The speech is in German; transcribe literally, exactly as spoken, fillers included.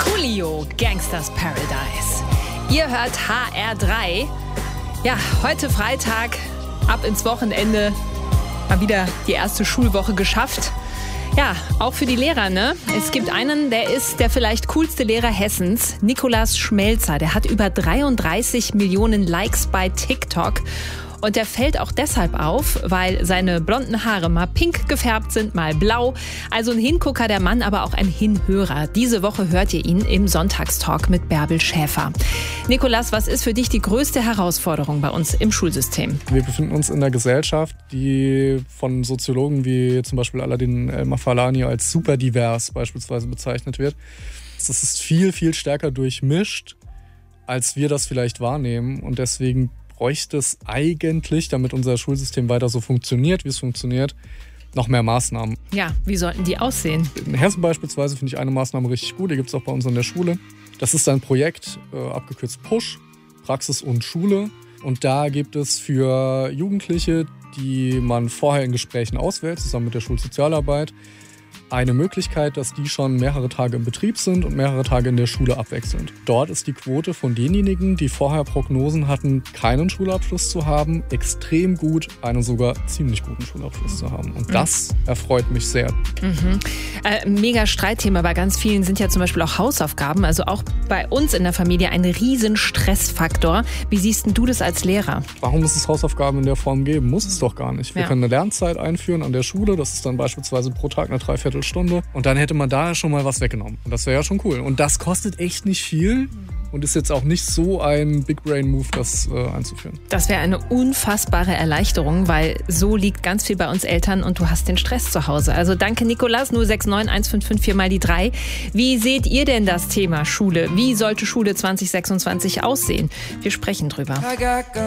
Coolio, Gangsters Paradise. Ihr hört H R drei. Ja, heute Freitag, ab ins Wochenende, mal wieder die erste Schulwoche geschafft. Ja, auch für die Lehrer, ne? Es gibt einen, der ist der vielleicht coolste Lehrer Hessens, Nikolaus Schmelzer. Der hat über dreiunddreißig Millionen Likes bei TikTok. Und der fällt auch deshalb auf, weil seine blonden Haare mal pink gefärbt sind, mal blau. Also ein Hingucker der Mann, aber auch ein Hinhörer. Diese Woche hört ihr ihn im Sonntagstalk mit Bärbel Schäfer. Nikolaus, was ist für dich die größte Herausforderung bei uns im Schulsystem? Wir befinden uns in einer Gesellschaft, die von Soziologen wie zum Beispiel Aladin El-Mafalani als super divers beispielsweise bezeichnet wird. Das ist viel, viel stärker durchmischt, als wir das vielleicht wahrnehmen. Und deswegen bräuchte es eigentlich, damit unser Schulsystem weiter so funktioniert, wie es funktioniert, noch mehr Maßnahmen. Ja, wie sollten die aussehen? In Hessen beispielsweise finde ich eine Maßnahme richtig gut, die gibt es auch bei uns in der Schule. Das ist ein Projekt, äh, abgekürzt PUSH, Praxis und Schule. Und da gibt es für Jugendliche, die man vorher in Gesprächen auswählt, zusammen mit der Schulsozialarbeit, eine Möglichkeit, dass die schon mehrere Tage im Betrieb sind und mehrere Tage in der Schule abwechselnd. Dort ist die Quote von denjenigen, die vorher Prognosen hatten, keinen Schulabschluss zu haben, extrem gut, einen sogar ziemlich guten Schulabschluss zu haben. Und das erfreut mich sehr. Mhm. Äh, mega Streitthema bei ganz vielen sind ja zum Beispiel auch Hausaufgaben. Also auch bei uns in der Familie ein riesen Stressfaktor. Wie siehst denn du das als Lehrer? Warum muss es Hausaufgaben in der Form geben? Muss es doch gar nicht. Wir ja. können eine Lernzeit einführen an der Schule. Das ist dann beispielsweise pro Tag eine Dreiviertelstunde. Stunde. Und dann hätte man da schon mal was weggenommen. Und das wäre ja schon cool. Und das kostet echt nicht viel und ist jetzt auch nicht so ein Big Brain Move, das äh, einzuführen. Das wäre eine unfassbare Erleichterung, weil so liegt ganz viel bei uns Eltern und du hast den Stress zu Hause. Also danke Nikolaus, null sechs neun eins fünf fünf vier mal die drei. Wie seht ihr denn das Thema Schule? Wie sollte Schule zwanzig sechsundzwanzig aussehen? Wir sprechen drüber.